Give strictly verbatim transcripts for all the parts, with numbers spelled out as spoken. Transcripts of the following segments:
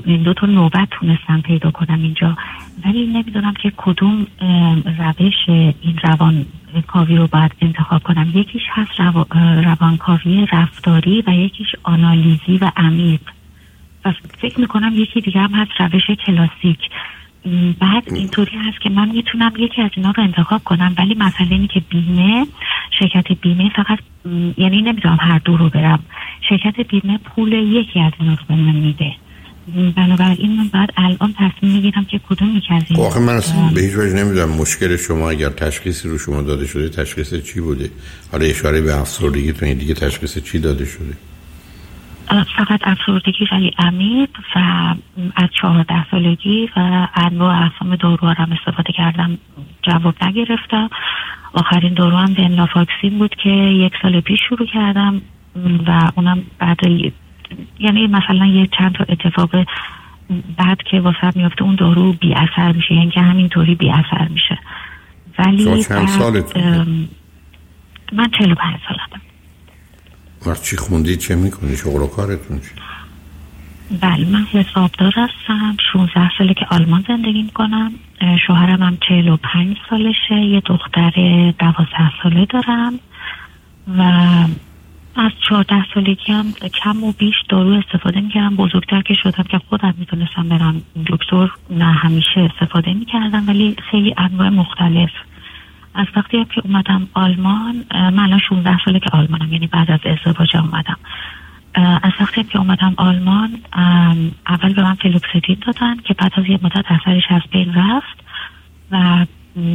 دو تا نوبت تونستم پیدا کنم اینجا، ولی نمیدونم که کدوم روش این روان کاوی رو باید انتخاب کنم. یکیش هست رو... روانکاوی رفتاری و یکیش آنالیزی و عمیق و فکر میکنم یکی دیگه هم هست روش کلاسیک. بعد اینطوری هست که من میتونم یکی از اینا رو انتخاب کنم، ولی مسئله اینه که بیمه شرکت بیمه فقط یعنی نمیتونم هر دو رو برم. شرکت بیمه پول یکی از اینا رو به من میده، بنابراین من باید الان تصمیم میگیرم که کدوم یک از این. آخه من اصلا به هیچ وجه نمیدونم مشکل شما اگر تشخیصی رو شما داده شده تشخیص چی بوده. حالا اشاره به افسردگی تو این دیگه تشخیص چی داده شده؟ فقط افسردگی ولی عمیق و از چهارده سالگی و انواع اقسام داروها هم استفاده کردم، جواب نگرفتم. آخرین دارو هم ونلاکسین بود که یک سال پیش شروع کردم و اونم بعد یعنی مثلا یه چند تا اتفاق بعد که واسه میفته اون دارو بی اثر میشه، یعنی که همینطوری بی اثر میشه. ولی شما چند سالتونه؟ من چهل و پنج سالم. وقت چی خوندید؟ چه میکنی؟ شغل و کارتون چی؟ بله من حسابدار هستم، شانزده ساله که آلمان زندگی میکنم. شوهرم هم چهل و پنج سالشه، یه دختر دوازده ساله دارم و از چهارده سالگی هم کم و بیش دارو استفاده میکردم. بزرگتر که شدم که خودم میتونستم برم دکتر، نه همیشه استفاده میکردم ولی خیلی انواع مختلف. از وقتی هم که اومدم آلمان، من الان شانزده ساله که آلمانم، یعنی بعد از ازدواج اومدم. از وقتی هم که اومدم آلمان اول به من فلوکسیدین دادن که بعد از یه مدت اثرش از بین رفت و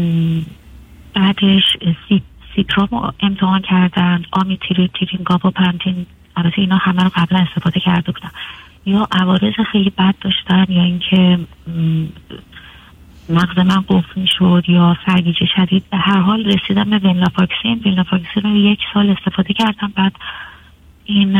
بعدش سی سیتروم امتحان کردن، آمیتریپتیلین، گاباپنتین، البته اینا همه رو قبلا استفاده کرده بودم. یا عوارض خیلی بد داشتن یا اینکه مغز من قفل میشد یا سرگیجه شدید. به هر حال رسیدم به ونلاکسین. ونلاکسین رو یک سال استفاده کردم. بعد این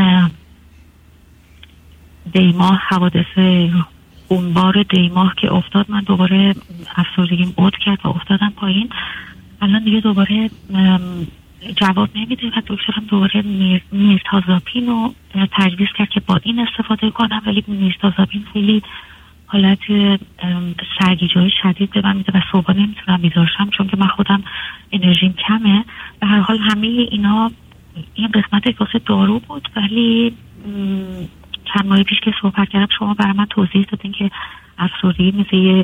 دیماه حوادث خونبار دیماه که افتاد، من دوباره افسردگیم عود کرد و افتادم پایین. الان دیگه دوباره جواب نمیده و دکترم دوباره میرتازاپین رو تجویز کرد که با این استفاده کنم، ولی میرتازاپین خیلی حالت سرگیجه‌های شدید به من میده و صبح نمیتونم بیدارشم چون که من خودم انرژیم کمه. به هر حال همه اینا این قسمت واسه دارو بود، ولی چند ماه پیش که صحبت کردم شما برای من توضیح دادین که افسردگی مثل یه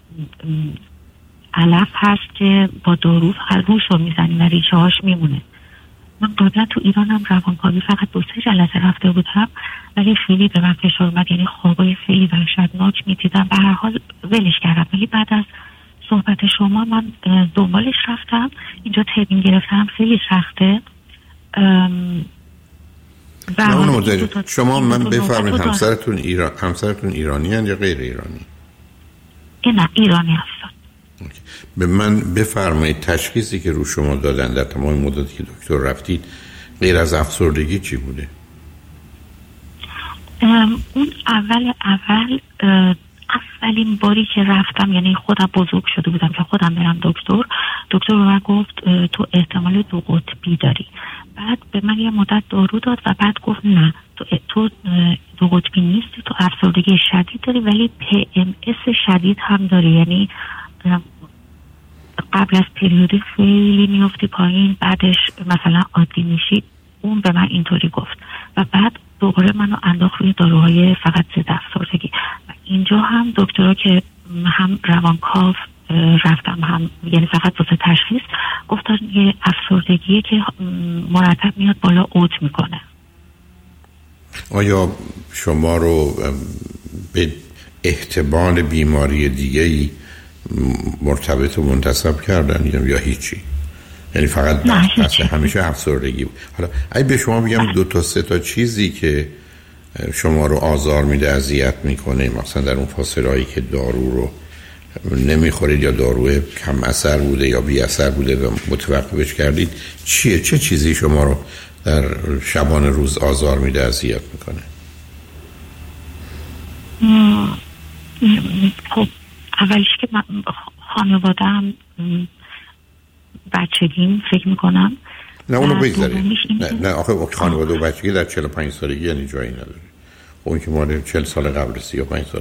علف هست که با دارو فقط روش رو میزنی و ریشه هاش میمونه. من قبلا تو ایرانم روانکاوی فقط دو سه جلسه رفته بودم ولی خیلی به من فشار اومد، یعنی خوابای خیلی وحشتناک میدیدم. به هر حال ولش کردم، ولی بعد از صحبت شما من دنبالش رفتم. اینجا ترمین گرفتم خیلی سخته. و شما من بفرمایید همسرتون ایران همسرتون ایرانی هست یا غیر ایرانی؟ نه ایرانی هستن. به من بفرمایید تشخیصی که رو شما دادن در تمام مدتی که دکتر رفتید غیر از افسردگی چی بوده؟ اون اول اول اولین باری که رفتم، یعنی خودم بزرگ شده بودم که خودم برم دکتر، دکتر به من گفت تو احتمال دو قطبی داری. بعد به من یه مدت دارو داد و بعد گفت نه تو تو دو قطبی نیستی، تو افسردگی شدید داری ولی پی ام اس شدید هم داری، یعنی قبل از پریودی خیلی میفتی پایین بعدش مثلا عادی میشی. اون به من اینطوری گفت و بعد دوباره منو انداخت روی داروهای فقط ضد افسردگی. و اینجا هم دکترها که هم روانکاو رفتم هم یعنی فقط واسه تشخیص گفتن یه افسردگیه که مرتب میاد بالا عود میکنه. آیا شما رو به احتمال بیماری دیگه‌ای مرتبط و منتسب کردن یا هیچی؟ یعنی فقط بحث همیشه افسردگی بود. حالا اگه به شما بگم دو تا سه تا چیزی که شما رو آزار میده، اذیت میکنه، مثلا در اون فاصله هایی که دارو رو نمیخورید یا دارو کم اثر بوده یا بی اثر بوده و متوقفش کردید، چیه؟ چه چیزی شما رو در شبانه روز آزار میده، اذیت میکنه؟ خب اولیش که من خانواده‌ام بچگیم فکر میکنم. نه اونو بگذارید. نه نه آخه خانواده و بچگی در چهل و پنج سالگی یعنی جایی نداره. اون که مال چهل سال قبل سی و پنج سال